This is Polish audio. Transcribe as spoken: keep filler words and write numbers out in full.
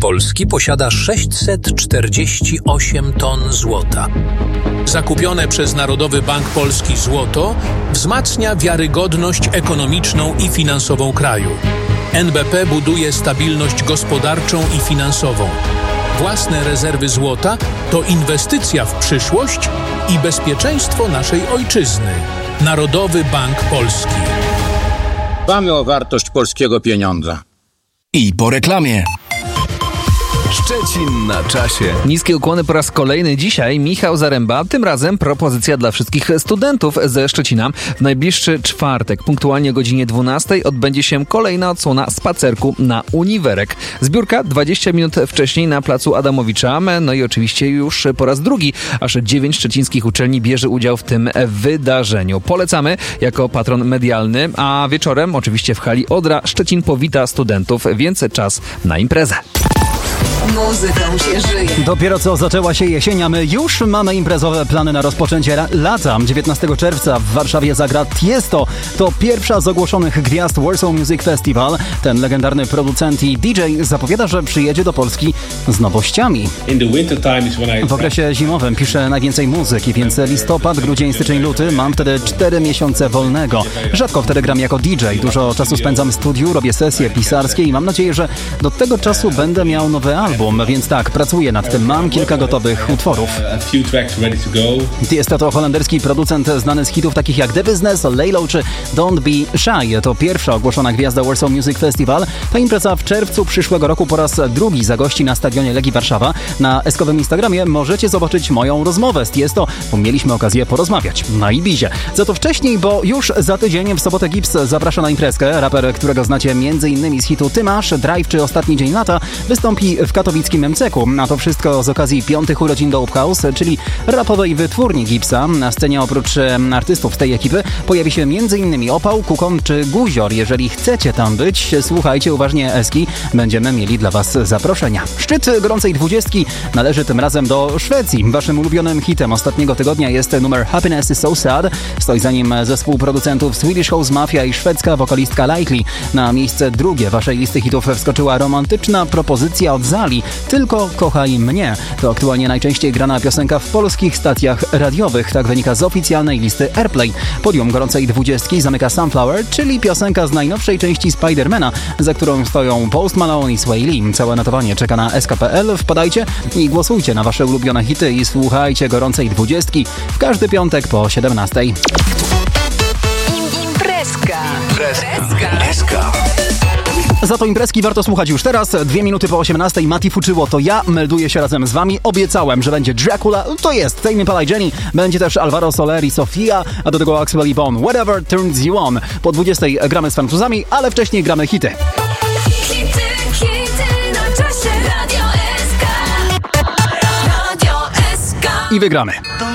Polski posiada sześćset czterdzieści osiem ton złota. Zakupione przez Narodowy Bank Polski złoto wzmacnia wiarygodność ekonomiczną i finansową kraju. N B P buduje stabilność gospodarczą i finansową. Własne rezerwy złota to inwestycja w przyszłość i bezpieczeństwo naszej ojczyzny. Narodowy Bank Polski. Dbamy o wartość polskiego pieniądza. I po reklamie. Szczecin na czasie. Niskie ukłony po raz kolejny dzisiaj. Michał Zaręba. Tym razem propozycja dla wszystkich studentów ze Szczecina. W najbliższy czwartek, punktualnie o godzinie dwunastej, odbędzie się kolejna odsłona spacerku na Uniwerek. Zbiórka dwadzieścia minut wcześniej na placu Adamowicza. No i oczywiście już po raz drugi aż dziewięć szczecińskich uczelni bierze udział w tym wydarzeniu. Polecamy jako patron medialny, a wieczorem oczywiście w hali Odra Szczecin powita studentów, więc czas na imprezę. Muzyką się żyje. Dopiero co zaczęła się jesień, a my już mamy imprezowe plany na rozpoczęcie ra- lata. dziewiętnastego czerwca w Warszawie zagra Tiesto. To pierwsza z ogłoszonych gwiazd Warsaw Music Festival. Ten legendarny producent i D J zapowiada, że przyjedzie do Polski z nowościami. W okresie zimowym piszę najwięcej muzyki, więc listopad, grudzień, styczeń, luty mam wtedy cztery miesiące wolnego. Rzadko wtedy gram jako D J. Dużo czasu spędzam w studiu, robię sesje pisarskie i mam nadzieję, że do tego czasu będę miał nowy album. Więc tak, pracuję nad tym. Mam kilka gotowych utworów. Tiesto to holenderski producent znany z hitów takich jak The Business, Laylo czy Don't Be Shy. To pierwsza ogłoszona gwiazda Warsaw Music Festival. Ta impreza w czerwcu przyszłego roku po raz drugi zagości na stadionie Legii Warszawa. Na eskowym Instagramie możecie zobaczyć moją rozmowę z Tiesto, bo mieliśmy okazję porozmawiać na Ibizie. Za to wcześniej, bo już za tydzień w sobotę Gips zaprasza na imprezkę. Raper, którego znacie m.in. z hitu Ty Masz, Drive czy Ostatni Dzień Lata, wystąpi w katowickim M C K-u. A to wszystko z okazji piątych urodzin Dope House, czyli rapowej wytwórni Gipsa. Na scenie oprócz um, artystów z tej ekipy pojawi się m.in. Opał, Kukon czy Guzior. Jeżeli chcecie tam być, słuchajcie uważnie eski. Będziemy mieli dla Was zaproszenia. Szczyt gorącej dwudziestki należy tym razem do Szwecji. Waszym ulubionym hitem ostatniego tygodnia jest numer Happiness is so sad. Stoi za nim zespół producentów Swedish House Mafia i szwedzka wokalistka Likely. Na miejsce drugie waszej listy hitów wskoczyła romantyczna propozycja od Zali. Tylko kochaj mnie. To aktualnie najczęściej grana piosenka w polskich stacjach radiowych. Tak wynika z oficjalnej listy Airplay. Podium gorącej dwudziestki zamyka Sunflower, czyli piosenka z najnowszej części Spidermana, za którą stoją Post Malone i Sway Lee. Całe notowanie czeka na S K kropka P L. Wpadajcie i głosujcie na wasze ulubione hity i słuchajcie gorącej dwudziestki w każdy piątek po siedemnastej. Imprezka. Imprezka. Za to imprezki warto słuchać już teraz. Dwie minuty po osiemnastej. Mati Fuczyło to ja. Melduję się razem z wami. Obiecałem, że będzie Dracula. To jest Tame Impala i Jenny. Będzie też Alvaro Soler i Sofia, a do tego Axel i Bone. Whatever turns you on. Po dwudziestej gramy z Francuzami, ale wcześniej gramy hity. Hity, hity na czasie. Radio S K. Radio S K. I wygramy. Do